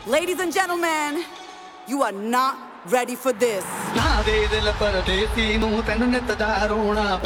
Ladies and gentlemen, you are not ready for this. ਨਾ ਦੇ ਦਿਲ ਪਰਦੇਸੀ ਨੂੰ ਤੈਨੂੰ ਨਿਤ ਦਾ ਰੋਣਾ